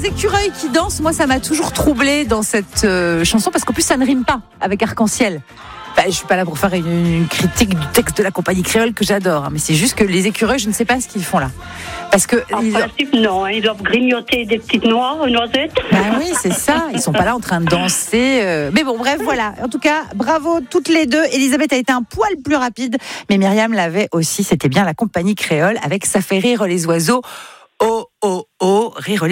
écureuils qui dansent, moi ça m'a toujours troublée dans cette chanson parce qu'en plus ça ne rime pas avec arc-en-ciel. Je suis pas là pour faire une critique du texte de la compagnie créole que j'adore, hein, mais c'est juste que les écureuils, je ne sais pas ce qu'ils font là. Parce que en principe, non, ils doivent grignoter des petites noisettes. Oui, c'est ça. Ils sont pas là en train de danser. Mais bon, bref, voilà. En tout cas, bravo toutes les deux. Elisabeth a été un poil plus rapide, mais Myriam l'avait aussi. C'était bien la compagnie créole avec Ça fait rire les oiseaux. Oh, oh, oh, rire les